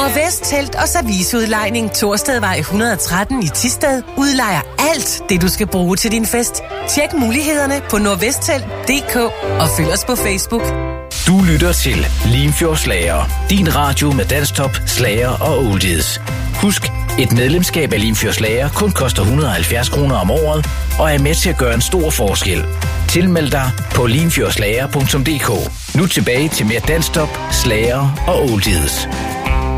Nordvest Telt og Serviceudlejning Torstedvej 113 i Thisted udlejer alt det, du skal bruge til din fest. Tjek mulighederne på nordvesttelt.dk og følg os på Facebook. Du lytter til Limfjords Slager, din radio med danstop, slager og oldies. Husk, et medlemskab af Limfjords Slager kun koster 170 kroner om året og er med til at gøre en stor forskel. Tilmeld dig på limfjordslager.dk. Nu tilbage til mere danstop, slager og oldies.